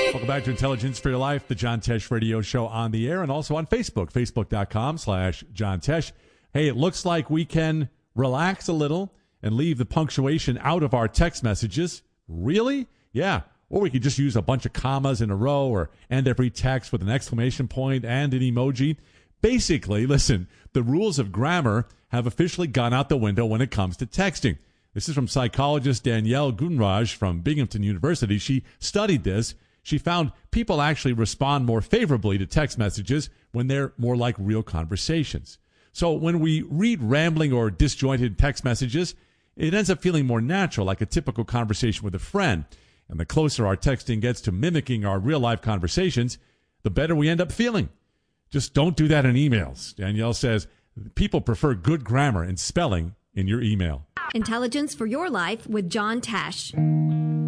Welcome back to Intelligence for Your Life, the John Tesh Radio Show on the air and also on Facebook, facebook.com/John Tesh. Hey, it looks like we can relax a little and leave the punctuation out of our text messages. Really? Yeah. Or we could just use a bunch of commas in a row or end every text with an exclamation point and an emoji. Basically, listen, the rules of grammar have officially gone out the window when it comes to texting. This is from psychologist Danielle Gunraj from Binghamton University. She studied this. She found people actually respond more favorably to text messages when they're more like real conversations. So when we read rambling or disjointed text messages, it ends up feeling more natural, like a typical conversation with a friend. And the closer our texting gets to mimicking our real-life conversations, the better we end up feeling. Just don't do that in emails. Danielle says people prefer good grammar and spelling in your email. Intelligence for Your Life with John Tesh.